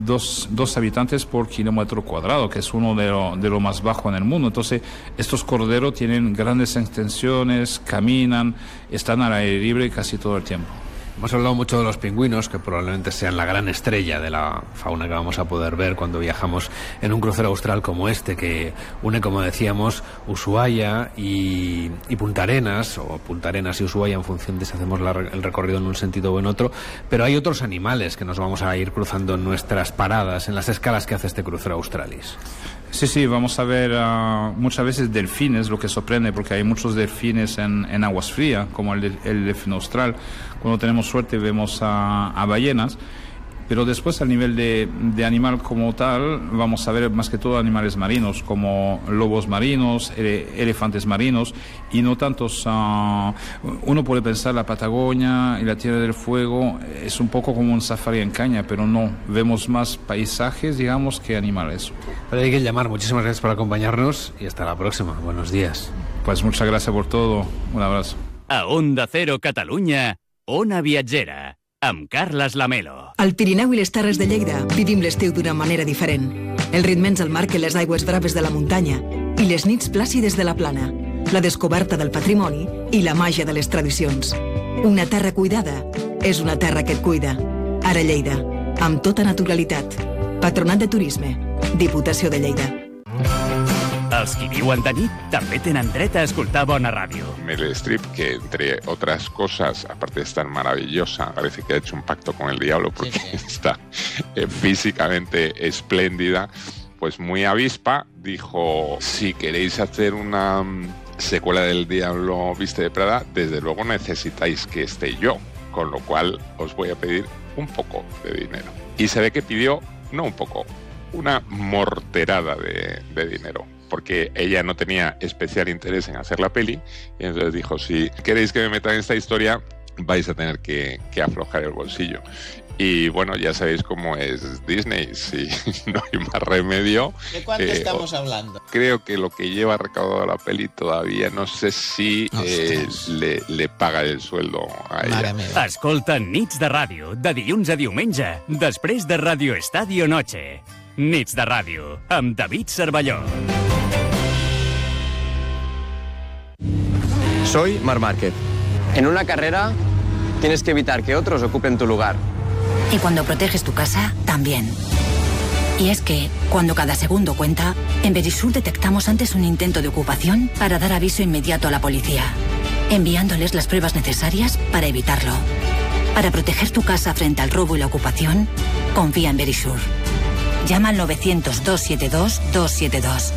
2 habitantes por kilómetro cuadrado, que es uno de lo más bajo en el mundo. Entonces, estos corderos tienen grandes extensiones, caminan, están al aire libre casi todo el tiempo. Hemos hablado mucho de los pingüinos, que probablemente sean la gran estrella de la fauna que vamos a poder ver cuando viajamos en un crucero austral como este, que une, como decíamos, Ushuaia y Punta Arenas, o Punta Arenas y Ushuaia, en función de si hacemos el recorrido en un sentido o en otro. Pero hay otros animales que nos vamos a ir cruzando en nuestras paradas, en las escalas que hace este crucero australis. Sí, vamos a ver muchas veces delfines, lo que sorprende, porque hay muchos delfines en aguas frías, como el delfín austral. Cuando tenemos suerte vemos a ballenas, pero después al nivel de animal como tal, vamos a ver más que todo animales marinos, como lobos marinos, elefantes marinos, y no tantos... uno puede pensar la Patagonia y la Tierra del Fuego es un poco como un safari en caña, pero no, vemos más paisajes, digamos, que animales. Pero hay que llamar. Muchísimas gracias por acompañarnos y hasta la próxima. Buenos días. Pues muchas gracias por todo. Un abrazo. A Onda Cero Catalunya, Ona Viatgera, amb Carles Lamelo. Al Pirineu i les Terres de Lleida vivim l'estiu d'una manera diferent. El ritme ens el marquen les aigües braves de la muntanya i les nits plàcides de la plana, la descoberta del patrimoni i la màgia de les tradicions. Una terra cuidada és una terra que et cuida. Ara Lleida, amb tota naturalitat. Patronat de Turisme, Diputació de Lleida. Els qui viuen de nit també tenen dret a escoltar bona ràdio. Meryl Streep, que entre otras cosas, aparte de estar maravillosa, parece que ha hecho un pacto con el diablo porque está físicamente espléndida, pues muy avispa, dijo: si queréis hacer una secuela del Diablo Viste de Prada, desde luego necesitáis que esté yo, con lo cual os voy a pedir un poco de dinero. Y se ve que pidió, no un poco, una morterada de dinero, porque ella no tenía especial interés en hacer la peli, y entonces dijo: si queréis que me metan en esta historia, vais a tener que aflojar el bolsillo. Y bueno, ya sabéis cómo es Disney, si no hay más remedio. ¿De cuánto estamos hablando? Creo que lo que lleva recaudado la peli todavía no sé si le paga el sueldo a ella. Escolta Nits de Ràdio, de dilluns a diumenge, després de Radio Estadio Noche. Nits de Ràdio, amb David Cervelló. Soy Marc Márquez. En una carrera tienes que evitar que otros ocupen tu lugar. Y cuando proteges tu casa, también. Y es que, cuando cada segundo cuenta, en Verisur detectamos antes un intento de ocupación para dar aviso inmediato a la policía, enviándoles las pruebas necesarias para evitarlo. Para proteger tu casa frente al robo y la ocupación, confía en Verisur. Llama al 900-272-272.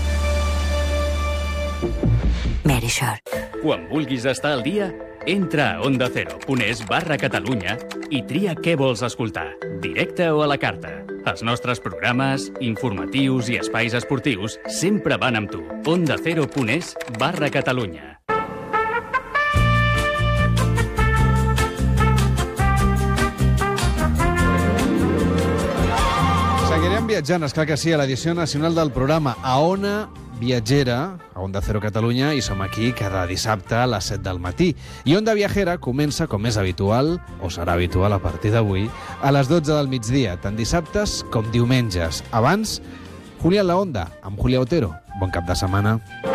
Verisur. Quan vulguis estar al dia, entra a ondacero.es/Catalunya i tria què vols escoltar, directe o a la carta. Els nostres programes, informatius i espais esportius sempre van amb tu. ondacero.es/Catalunya. Seguirem viatjant, esclar que sí, a l'edició nacional del programa A Ona Viatgera, a Onda Cero Catalunya, i som aquí cada dissabte a les 7 del matí. I Onda Viajera comença, com és habitual, o serà habitual a partir d'avui, a les 12 del migdia, tant dissabtes com diumenges. Abans, Julián La Onda, amb Julia Otero. Bon cap de setmana.